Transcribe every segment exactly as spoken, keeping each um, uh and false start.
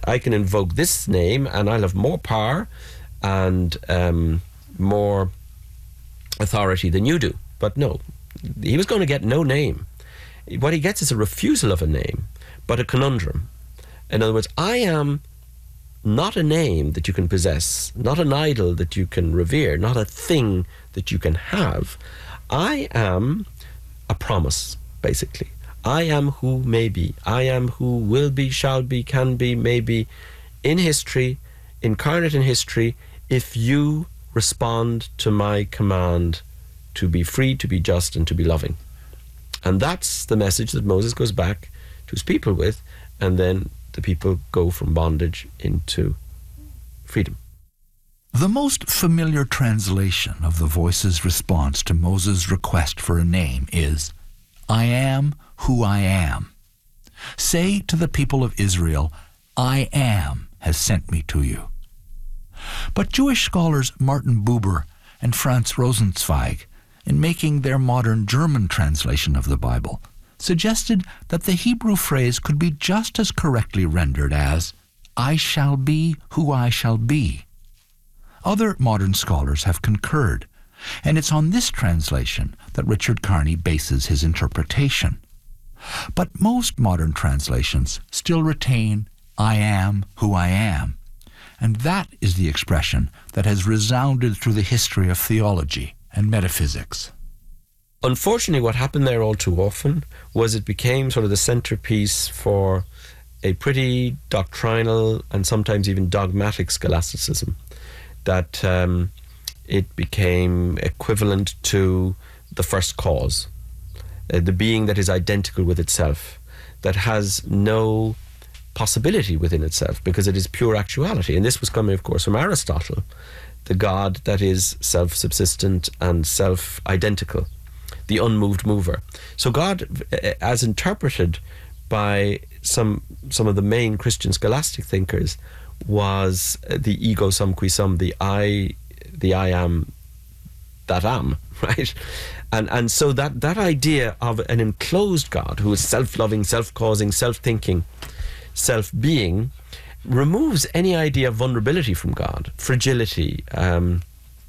I can invoke this name and I'll have more power and um, more authority than you do. But no, he was going to get no name. What he gets is a refusal of a name, but a conundrum. In other words, I am not a name that you can possess, not an idol that you can revere, not a thing that you can have. I am a promise, basically. I am who may be. I am who will be, shall be, can be, may be in history, incarnate in history, if you respond to my command to be free, to be just, and to be loving. And that's the message that Moses goes back to his people with, and then the people go from bondage into freedom. The most familiar translation of the voice's response to Moses' request for a name is, I am who I am. Say to the people of Israel, I am has sent me to you. But Jewish scholars Martin Buber and Franz Rosenzweig, in making their modern German translation of the Bible, suggested that the Hebrew phrase could be just as correctly rendered as, I shall be who I shall be. Other modern scholars have concurred, and it's on this translation that Richard Carney bases his interpretation. But most modern translations still retain, I am who I am, and that is the expression that has resounded through the history of theology and metaphysics. Unfortunately, what happened there all too often was it became sort of the centerpiece for a pretty doctrinal and sometimes even dogmatic scholasticism, that um, it became equivalent to the first cause, uh, the being that is identical with itself, that has no possibility within itself because it is pure actuality. And this was coming, of course, from Aristotle, the God that is self-subsistent and self-identical, the unmoved mover. So God, as interpreted by some some of the main Christian scholastic thinkers, was the ego sum qui sum, the I, the I am that am, right? And and so that, that idea of an enclosed God who is self-loving, self-causing, self-thinking, self-being, removes any idea of vulnerability from God, fragility, um,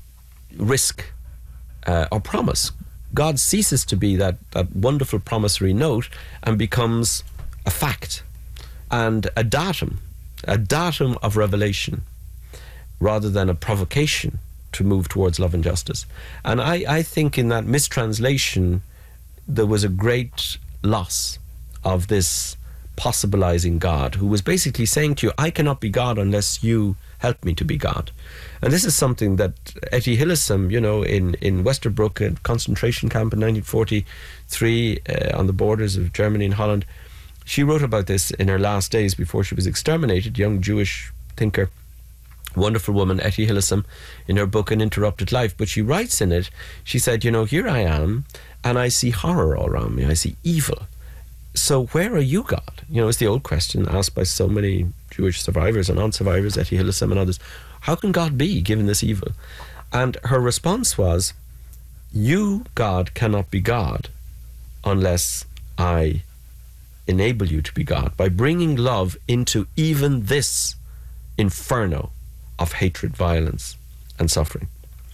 risk, uh, or promise. God ceases to be that, that wonderful promissory note and becomes a fact and a datum, a datum of revelation, rather than a provocation to move towards love and justice. And I, I think in that mistranslation, there was a great loss of this possibilizing God, who was basically saying to you, I cannot be God unless you help me to be God. And this is something that Etty Hillesum, you know, in, in Westerbroek, a concentration camp in nineteen forty-three uh, on the borders of Germany and Holland, she wrote about this in her last days before she was exterminated, young Jewish thinker, wonderful woman, Etty Hillesum, in her book An Interrupted Life. But she writes in it, she said, you know, here I am, and I see horror all around me, I see evil. So where are you, God? You know, it's the old question asked by so many Jewish survivors and non-survivors, Etty Hillesum and others. How can God be given this evil? And her response was, you, God, cannot be God unless I enable you to be God by bringing love into even this inferno of hatred, violence, and suffering.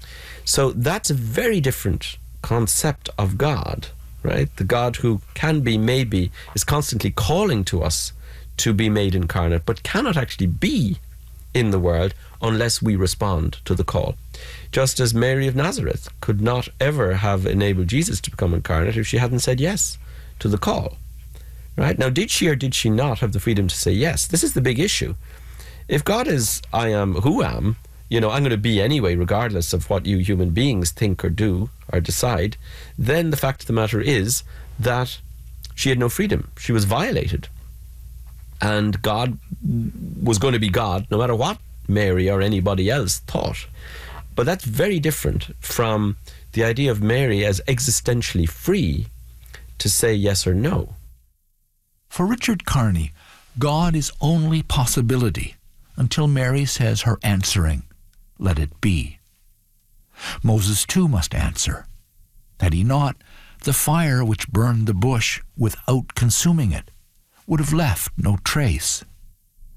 So that's a very different concept of God, right? The God who can be, maybe, is constantly calling to us to be made incarnate, but cannot actually be in the world unless we respond to the call. Just as Mary of Nazareth could not ever have enabled Jesus to become incarnate if she hadn't said yes to the call. Right? Now, did she or did she not have the freedom to say yes? This is the big issue. If God is, I am who am, you know, I'm going to be anyway, regardless of what you human beings think or do or decide, then the fact of the matter is that she had no freedom. She was violated. And God was going to be God no matter what Mary or anybody else thought. But that's very different from the idea of Mary as existentially free to say yes or no. For Richard Carney, God is only possibility until Mary says her answering, let it be. Moses too must answer. Had he not, the fire which burned the bush without consuming it would have left no trace.